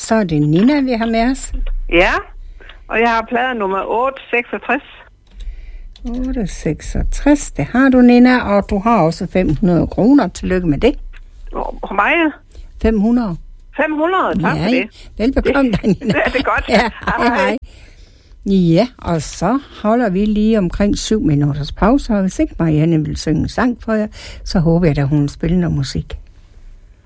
så er det Nina, vi har med os. Ja, og jeg har plade nummer 866. 866, det har du, Nina, og du har også 500 kroner. Tillykke med det. Hvor meget? 500. 500, tak for det. Velbekomme dig, Nina. Det er godt. Ja, hej. Ja, og så holder vi lige omkring 7 minutters pause, og hvis ikke Marianne vil synge en sang for jer, så håber jeg, at hun vil spille noget musik.